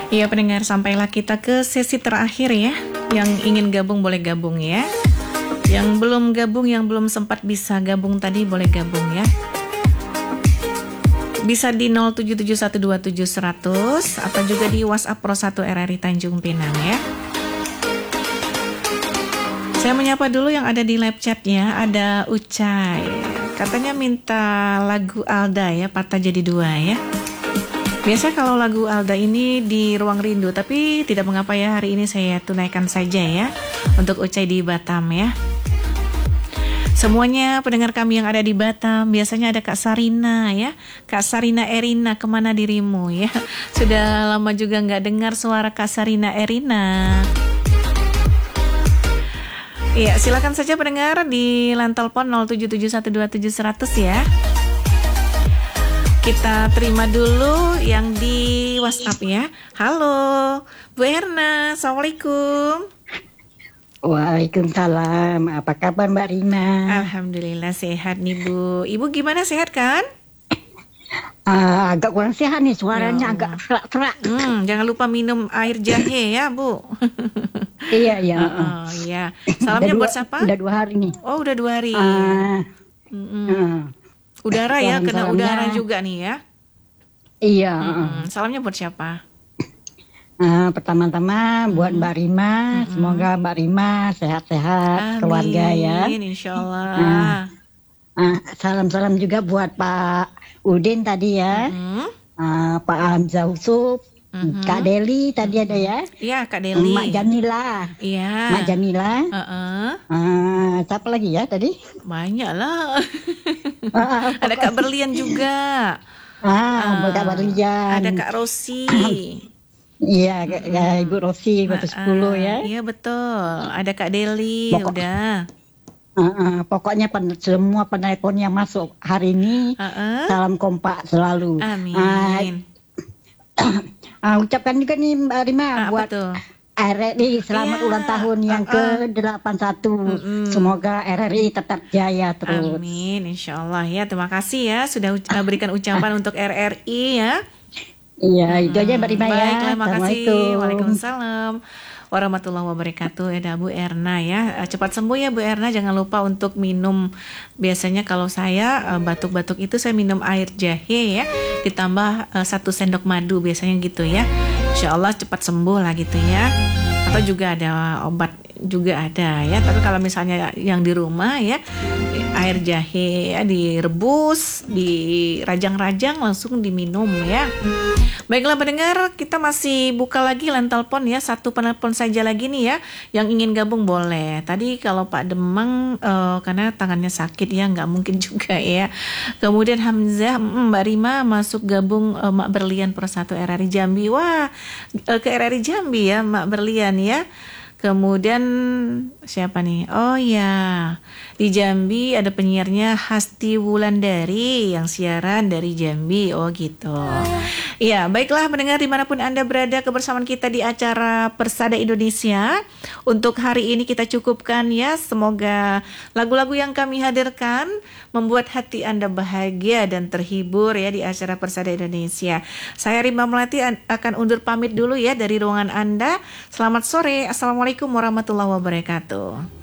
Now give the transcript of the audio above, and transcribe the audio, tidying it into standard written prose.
Iya pendengar, sampailah kita ke sesi terakhir ya. Yang ingin gabung boleh gabung ya. Yang belum gabung, yang belum sempat bisa gabung tadi boleh gabung ya. Bisa di 0771271100 atau juga di WhatsApp Pro 1 RRI Tanjung Pinang ya. Saya menyapa dulu yang ada di live chat ya. Ada Ucai, katanya minta lagu Alda ya, Patah Jadi Dua ya. Biasa kalau lagu Alda ini di Ruang Rindu, tapi tidak mengapa ya, hari ini saya tunaikan saja ya untuk Ucai di Batam ya. Semuanya pendengar kami yang ada di Batam, biasanya ada Kak Sarina ya. Kak Sarina Erina, kemana dirimu ya? Sudah lama juga nggak dengar suara Kak Sarina Erina. Iya, silakan saja pendengar di line telepon 0771271100 ya. Kita terima dulu yang di WhatsApp ya. Halo, Bu Erna, Assalamualaikum. Waalaikumsalam. Apa kabar Mbak Rina? Alhamdulillah sehat nih Bu. Ibu gimana, sehat kan? Agak kurang sehat nih, suaranya agak serak-serak. Jangan lupa minum air jahe ya Bu. Iya. Iya. Salamnya buat siapa? Udah 2 hari nih. Oh udah 2 hari. Udara ya, kena udara juga nih ya. Iya. Salamnya buat siapa? Pertama-tama buat Mbak Rima, semoga Mbak Rima sehat-sehat, keluarga ya. Amin, insyaallah. Salam-salam juga buat Pak Udin tadi ya, Pak Hamzah Usuf, Kak Deli tadi ada ya. Iya, Kak Deli. Mak Jamila. Iya. Mak Jamila. Siapa lagi ya tadi? Banyak lah. Ada Kak Berlian juga. Kak Berlian. Ada Kak Rosi. Iya, Ibu Rosi waktu 10 ya. Iya betul. Ada Kak Deli, udah. Pokoknya semua penelpon yang masuk hari ini salam kompak selalu. Amin. Ucapkan juga nih Mbak Rima buat RRI selamat ulang tahun yang ke-81. Semoga RRI tetap jaya terus. Amin, insyaallah ya. Terima kasih ya sudah berikan ucapan untuk RRI ya. Iya, itu aja Mbak Rima ya. Baik, terima kasih. Waalaikumsalam warahmatullahi wabarakatuh. Ada Bu Erna ya. Cepat sembuh ya Bu Erna. Jangan lupa untuk minum. Biasanya kalau saya batuk-batuk itu saya minum air jahe ya, ditambah 1 sendok madu biasanya gitu ya. Insyaallah cepat sembuh lah gitu ya. Atau juga ada obat juga ada ya. Tapi kalau misalnya yang di rumah ya, air jahe ya, direbus, dirajang-rajang langsung diminum ya. Baiklah pendengar, kita masih buka lagi line telepon ya. 1 penelpon saja lagi nih ya. Yang ingin gabung boleh. Tadi kalau Pak Demang karena tangannya sakit ya, nggak mungkin juga ya. Kemudian Hamzah, Mbak Rima masuk gabung Mak Berlian Pro 1 RRI Jambi. Wah, ke RRI Jambi ya Mak Berlian ya. Kemudian siapa nih? Oh ya, di Jambi ada penyiarnya Hasti Wulandari yang siaran dari Jambi. Oh gitu. Iya, baiklah pendengar dimanapun Anda berada, kebersamaan kita di acara Persada Indonesia. Untuk hari ini kita cukupkan ya. Semoga lagu-lagu yang kami hadirkan membuat hati Anda bahagia dan terhibur ya di acara Persada Indonesia. Saya Rima Melati akan undur pamit dulu ya dari ruangan Anda. Selamat sore. Assalamualaikum warahmatullahi wabarakatuh.